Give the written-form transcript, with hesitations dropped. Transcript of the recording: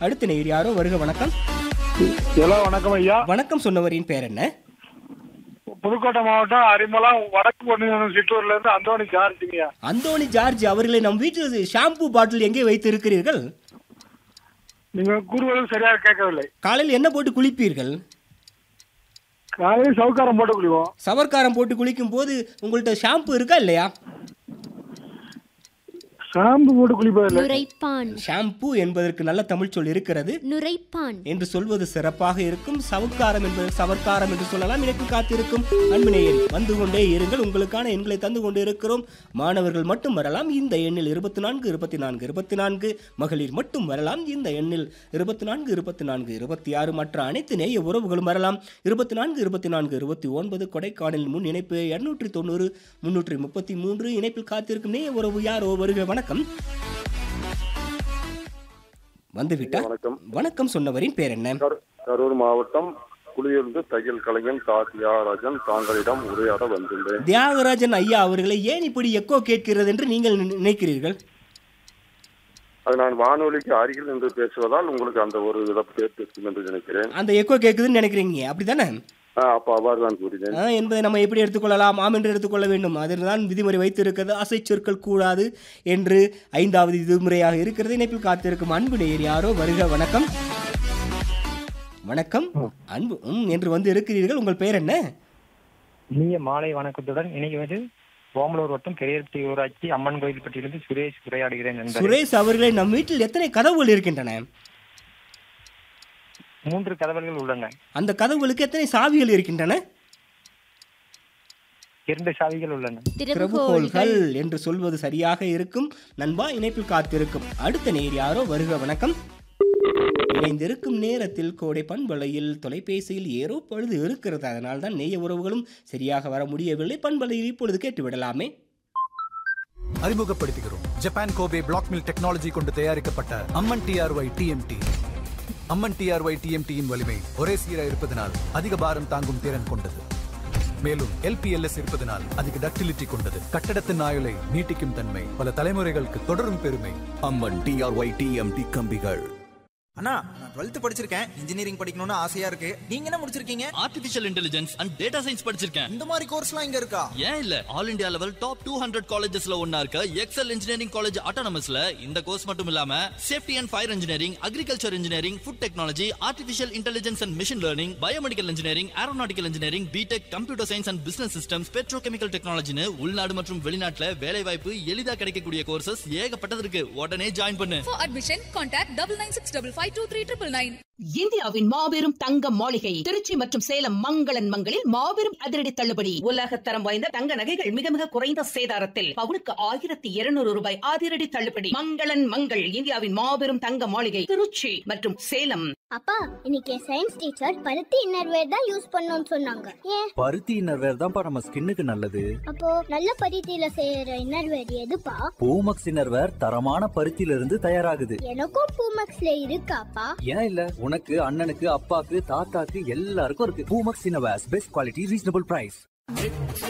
அடுத்த நேயர் யாரோ வருக. வணக்கம். ஹலோ, வணக்கம் ஐயா. வணக்கம் சொன்னவரின் பேர் என்ன? புதுக்கோட்டை மாவட்டம் அரிமளம் வடக்கு பொன்னியம்மன் சிற்றூர்ல இருந்து அந்தோணி ஜார்ஜிங்கய்யா. அந்தோணி ஜார்ஜ் அவர்களை நம் வீட்டில் ஷாம்பு பாட்டில் எங்கே வைத்து இருக்கிறீர்கள்? நீங்க கூறுவதும் சரியாக கேட்கவில்லை. காலையில் என்ன போட்டு குளிப்பீர்கள்? காலையில் சவுக்காரம் போட்டு குளிவோம். சவர்க்காரம் போட்டு குளிக்கும் போது உங்கள்கிட்ட ஷாம்பு இருக்கா இல்லையா? ஷாம்பு போட்டு குளிப்பதில்லை. நுரைப்பான். ஷாம்பு என்பதற்கு நல்ல தமிழ் சொல் இருக்கிறது. நுரைப்பான் என்று சொல்வது சிறப்பாக இருக்கும். சவுக்காரம் என்பது சவர்க்காரம் என்று சொல்லலாம். எனக்கு காத்திருக்கும் அன்பு நேயர் வந்து கொண்டே இருங்கள். உங்களுக்கான எண்களை தந்து கொண்டு இருக்கிறோம். மாணவர்கள் மட்டும் வரலாம் இந்த எண்ணில் 24 24 24. மகளிர் மட்டும் வரலாம் இந்த எண்ணில் 24 24 26. மற்ற அனைத்து நேய உறவுகளும் வரலாம் 24 24 29. கொடைக்கானல் முன் இணைப்பு 290 333. இணைப்பில் காத்திருக்கும் நேய உறவு யாரோ வருக. வணக்கம். வந்துவிட்டார். வணக்கம் சொன்னவரின் பேர் என்ன? கரூர் மாவட்டம் புலியூர்ந்து தையல் கலைஞன் தியாகராஜன் தாங்களிடம் உரையாட வந்துள்ளேன். தியாகராஜன் ஐயா அவர்களை ஏன் இப்படி எக்கோ கேட்கிறது என்று நீங்கள் நினைக்கிறீர்கள்? அது நான் வானொலிக்கு அருகில் நின்று பேசுவதால் உங்களுக்கு அந்த ஒரு இதை கேட்கும் என்று நினைக்கிறேன். அந்த எக்கோ கேட்குதுன்னு நினைக்கிறீங்க, அப்படித்தானே? அப்போ அவ்வாறு தான் கூறினேன். என்பதை நம்ம எப்படி எடுத்துக்கொள்ளலாம்? ஆம் என்று எடுத்துக்கொள்ள வேண்டும். அதில் தான் விதிமுறை வைத்திருக்கிறது. அசை சொற்கள் கூடாது என்று 5வது விதிமுறையாக இருக்கிறது. இணைப்பில் காத்திருக்கும் அன்பு நேயர் யாரோ வருக. வணக்கம். வணக்கம். அன்பு என்று வந்து இருக்கிறீர்கள். உங்கள் பெயர் என்ன? இனிய மாலை வணக்கத்துடன் இன்னைக்கு ஓமலூர் வட்டம் பெரியர்த்தி ஊராட்சி அம்மன் கோயில் பட்டியிலிருந்து சுரேஷ் உரையாடுகிறேன். சுரேஷ் அவர்களே, நம் வீட்டில் எத்தனை கதவுகள் இருக்கின்றன? 3 கதவுகள் உள்ளன. அந்த கதவுகளுக்கு எத்தனை சாவிகள் இருக்கின்றன? 2 சாவிகள் உள்ளன. திறவுகோல்கள் என்று சொல்வது சரியாக இருக்கும். நண்பா, இணைப்பில் காத்திருக்கும் அடுத்த நேயர் யாரோ வருக. வணக்கம். இணைந்திருக்கும் நேரத்தில் கோடை பண்பலையில் தொலைபேசியில் ஏறோ பழுது இருக்கிறது. அதனால் தான் நேய உறவுகளும் சரியாக வர முடியவில்லை. பண்பலையில் இப்பொழுது கேட்டுவிடலாமே. அறிமுகப்படுத்துகிறோம் Japan Kobe black mill technology கொண்டு தயாரிக்கப்பட்ட அம்மன் டிஆர்ஒய் டிஎம்டி. அம்மன் டிஆர்ஒய் டிஎம்டியின் வலிமை ஒரே சீராக இருப்பதனால் அதிக பாரம் தாங்கும் திறன் கொண்டது. மேலும் எல்பிஎல்எஸ் இருப்பதனால் அதிக டக்டிலிட்டி கொண்டது. கட்டடத்தின் ஆயுளை நீட்டிக்கும் தன்மை, பல தலைமுறைகளுக்கு தொடரும் பெருமை. அம்மன் டிஆர்ஒய் டிஎம்டி கம்பிகள். அண்ணா, நான் 12th படிச்சிருக்கேன். இன்ஜினியரிங் படிக்கணும்னு ஆசையா இருக்கு. நீங்க என்ன முடிச்சிருக்கீங்க? Artificial intelligence and data science படிச்சிருக்கேன். இந்த மாதிரி கோர்ஸ்லாம் இங்க இருக்கா? ஏன் இல்ல, ஆல் இந்தியா லெவல் டாப் 200 காலேஜஸ்ல ஒண்ணா இருக்க எக்ஸல் இன்ஜினியரிங் காலேஜ் ஆட்டோனமஸ்ல இந்த கோர்ஸ் மட்டும் இல்லாம safety and fire engineering, agriculture engineering, food technology, artificial intelligence and machine learning, biomedical engineering, aeronautical engineering, BTech, computer science and business systems, petrochemical டெக்னாலஜின்னு உள்நாடு மற்றும் வெளிநாட்டுல வேலை வாய்ப்பு எளிதா கிடைக்கக்கூடிய கோர்சஸ் ஏகப்பட்டது இருக்கு. உடனே ஜாயின் பண்ணு. For admission, contact 9965523999. இந்தியாவின் மாபெரும் தங்க மாளிகை திருச்சி மற்றும் சேலம் மங்களன் மங்களில் மாபெரும் அதிரடி தள்ளுபடி. உலகத்தரம் வாய்ந்த தங்க நகைகள் மிக மிக குறைந்த சேதாரத்தில் பவுனுக்கு 1200 ரூபாய் அதிரடி தள்ளுபடி. மங்களன் மங்கள் இந்தியாவின் மாபெரும் தங்க மாளிகை திருச்சி மற்றும் சேலம். அப்பா, இன்னைக்கு சயின்ஸ் டீச்சர் பருத்தி இன்னர்வேர் தான் யூஸ் பண்ணணும்னு சொன்னாங்க. ஏன்? பருத்தி இன்னர்வேர் தான்ப்பா நம்ம ஸ்கின்னுக்கு நல்லது. அப்போ நல்ல பருத்தியில செய்யற இன்னர்வேர் எதுப்பா? பூமக்ஸ் இன்னர்வேர் தரமான பருத்தியில இருந்து தயாராகுது. எனக்கும் பூமக்ஸ்ல இருக்காப்பா? ஏன் இல்ல, உனக்கு, அண்ணனுக்கு, அப்பாக்கு, தாத்தாக்கு எல்லாருக்கும் இருக்கு. Poomex innerwear, best quality, reasonable price.